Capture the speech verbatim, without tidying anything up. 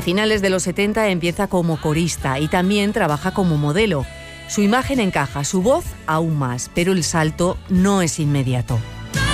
A finales de los setenta empieza como corista y también trabaja como modelo. Su imagen encaja, su voz aún más, pero el salto no es inmediato.